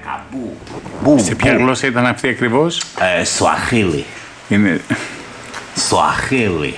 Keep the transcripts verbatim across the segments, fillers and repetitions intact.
Καμπού. Μπου, Σε ποια μπου. γλώσσα ήταν αυτή ακριβώς? Ε, Σουαχίλι. Είναι... Σουαχίλι.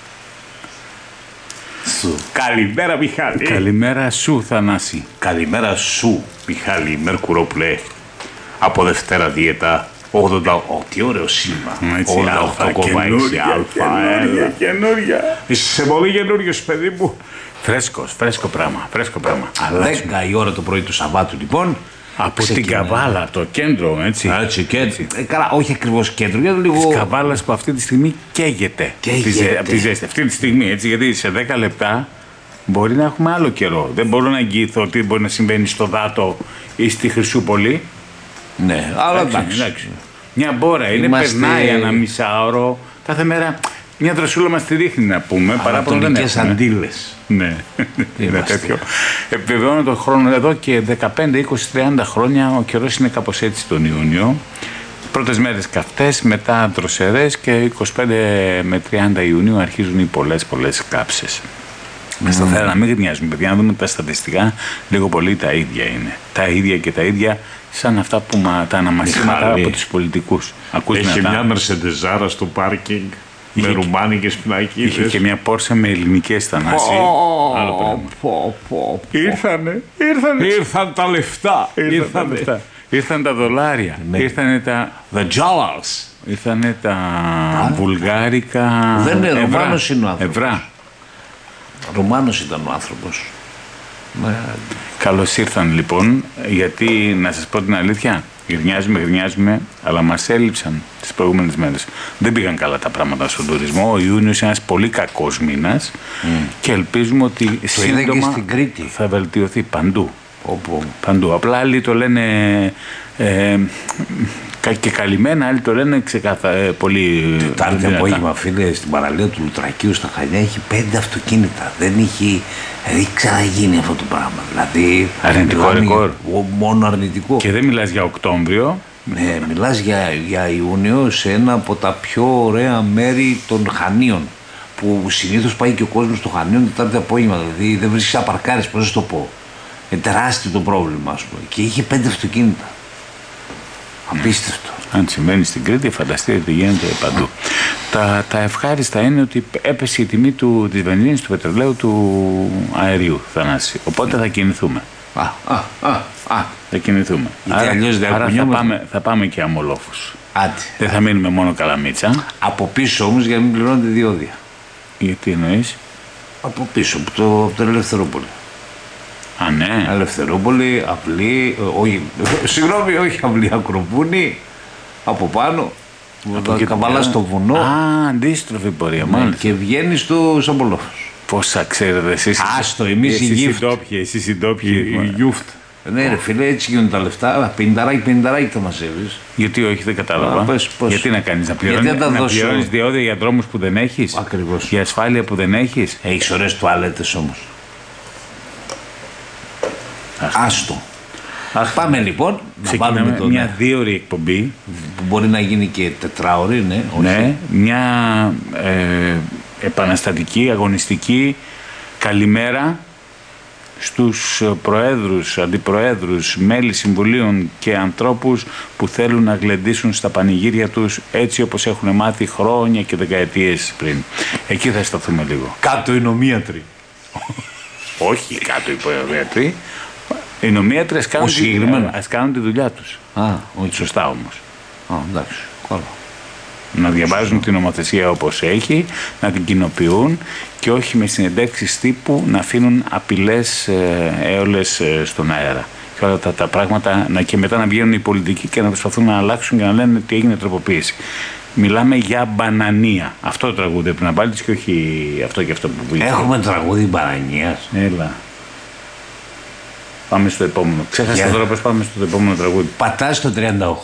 Σου. Καλημέρα, Μιχάλη. Καλημέρα σου, Θανάση. Καλημέρα σου, Μιχάλη Μερκουρόπουλε. Από Δευτέρα δίαιτα ογδόντα οκτώ. Τι ωραίο σήμα. Έτσι, ογδόντα οκτώ κόμμα έξι αλφα. καινούρια. Είσαι πολύ καινούριος, παιδί μου. Φρέσκος, φρέσκο πράγμα, φρέσκο πράγμα. δέκα η ώρα το πρωί του Σαββάτου λοιπόν. Από την ξεκινάει. Καβάλα, από το κέντρο, έτσι. Έτσι και έτσι. Ε, καλά, όχι ακριβώς κέντρο, γιατί λίγο. Της Καβάλας που αυτή τη στιγμή καίγεται. Καίγεται. Τη ζε- Από τη ζέστη. Αυτή τη στιγμή, έτσι, γιατί σε δέκα λεπτά μπορεί να έχουμε άλλο καιρό. Δεν μπορώ να εγγυηθώ ότι μπορεί να συμβαίνει στο Δάτο ή στη Χρυσούπολη. Ναι, αλλά Εντάξει, εντάξει. εντάξει. Μια μπόρα είναι, Είμαστε- περνάει ένα μισάωρο. Κάθε μέρα μια δροσούλα μας τη ρίχνει να πούμε. Παράπονο δεν Ανατολικές έχουμε. αντίλες. Ναι, είναι Είμαστε. τέτοιο. Επιβεβαιώνω τον χρόνο εδώ και δεκαπέντε, είκοσι, τριάντα χρόνια ο καιρός είναι κάπως έτσι τον Ιούνιο. Πρώτες μέρες καυτές, μετά δροσερές και είκοσι πέντε με τριάντα Ιουνίου αρχίζουν οι πολλές πολλές κάψες. Mm. Θα ήθελα να μην γνιάζουμε, παιδιά, να δούμε τα στατιστικά, λίγο πολύ τα ίδια είναι. Τα ίδια και τα ίδια σαν αυτά που μα, τα αναμασίματα Μιχάλη. από τους πολιτικούς. Ακούς Έχει δυνατά. μια Μερσεντεζάρα στο πάρκινγκ με Είχε και- ρουμάνικες Είχε πινακίδες. και μια Πόρσα με ελληνικές Θανάση. Άλλο πράγμα. Πω, πω, πω. Ήρθανε, ήρθανε. Ήρθαν τα λεφτά. Ήρθαν τα λεφτά. Ήρθαν τα δολάρια. Ναι. Ήρθανε τα, The dollars. ήρθανε τα βουλγάρικα. Δεν είναι, ευρώ. Ρουμάνος είναι ο άνθρωπος. Ευρά. Ρουμάνος ήταν ο άνθρωπος. Ναι. Καλώς ήρθαν λοιπόν, γιατί να σας πω την αλήθεια, γυρνιάζουμε, γυρνιάζουμε, αλλά μας έλειψαν τις προηγούμενες μέρες. Δεν πήγαν καλά τα πράγματα στον τουρισμό. Ο Ιούνιος είναι ένας πολύ κακός μήνας και ελπίζουμε ότι είδα και σύντομα στην Κρήτη. θα βελτιωθεί παντού. Όπου. Παντού. Απλά άλλοι το λένε ε, κα- και καλυμμένα, άλλοι το λένε ξεκάθα, ε, πολύ Τετάρτη δυνατά. απόγευμα, φίλε, στην παραλία του Λουτρακίου στα Χανιά έχει πέντε αυτοκίνητα. Δεν έχει. Δεν έχει ξαναγίνει αυτό το πράγμα. Δηλαδή. Αρνητικό μιλάμε ρεκόρ. για- ο- Μόνο αρνητικό. Και δεν μιλάς για Οκτώβριο. Ναι, μιλάς για, για Ιούνιο σε ένα από τα πιο ωραία μέρη των Χανίων. Που συνήθως πάει και ο κόσμος στο Χανίων Τετάρτη απόγευμα. Δηλαδή δεν βρίσκεις να παρκάρεις, πώς να σου το πω. Είναι τεράστιο το πρόβλημα, ας πούμε. Και είχε πέντε αυτοκίνητα. Απίστευτο. Αν συμβαίνει στην Κρήτη, φανταστείτε τι γίνεται παντού. Τα, τα ευχάριστα είναι ότι έπεσε η τιμή του, της βενζίνης, του πετρελαίου, του αερίου, Θανάση. Οπότε θα κινηθούμε. Α, α, α, α. Θα κινηθούμε. Γιατί αλλιώς δεν άρα θα ακουνιόμαστε. πάμε, θα πάμε και αμολόφους. Άντε. Δεν θα μείνουμε μόνο καλαμίτσα. Από πίσω όμως για να μην πληρώνετε διόδια. Γιατί εννοείς? Από πίσω, από το, από το Ελευθερόπολη. Α, ναι. Ελευθερόπολη, αυλή, ε, όχι, συγγνώμη, όχι αυλή, Ακροπούνη, από πάνω, εκεί καβαλά πέρα. στο βουνό Α, αντίστροφη πορεία, μάλιστα. και βγαίνει στο Σαμπολόφος. Πόσα ξέρετε εσείς. Άστο, εμείς οι εσείς οι γύφτ. ντόπιοι, εσείς οι ντόπιοι. Η γιούφτ. Ναι ρε φίλε, έτσι γίνονται τα λεφτά, πενηνταράκι, πενηνταράκι θα μαζεύεις. Γιατί όχι, δεν κατάλαβα. Α, πες, πώς. Γιατί να κάνεις, να Γιατί πληρώνεις, δεν τα να δώσω. πληρώνεις διόδια για δρόμους που δεν έχεις. Ακριβώς. Για ασφάλεια που δεν έχεις. Έχεις ωραίες τουαλέτες όμως. Άστο. Αχ, Πάμε λοιπόν, να βάλουμε ξεκινάμε τον, μια δύο ώρη εκπομπή. που μπορεί να γίνει και τετράωρη, ναι, όχι. Ναι, μια ε, επαναστατική, αγωνιστική καλημέρα στους προέδρους, αντιπροέδρους, μέλη συμβουλίων και ανθρώπους που θέλουν να γλεντήσουν στα πανηγύρια τους έτσι όπως έχουν μάθει χρόνια και δεκαετίες πριν. Εκεί θα σταθούμε λίγο. Κάτω οι νομίατροι. Όχι κάτω οι νομίατροι. Οι νομίατροι ας κάνουν, Όχι, τη, συγκεκριμένα. ας κάνουν τη δουλειά τους. Α, όχι. Σωστά όμως. Α, εντάξει, καλά. Να διαβάζουν την νομοθεσία όπως έχει, να την κοινοποιούν και όχι με συνεντεύξεις τύπου να αφήνουν απειλές ε, έολες ε, στον αέρα. Και όλα τα, τα πράγματα να, και μετά να βγαίνουν οι πολιτικοί και να προσπαθούν να αλλάξουν και να λένε ότι έγινε τροποποίηση. Μιλάμε για μπανανία. Αυτό το τραγούδι πρέπει να βάλεις και όχι αυτό και αυτό που βγήκε. Έχουμε τραγούδι μπανανίας. Έλα. Πάμε στο επόμενο. Ξέχασα Για- τώρα πώς πάμε στο επόμενο τραγούδι. Πατάς το τριάντα οκτώ.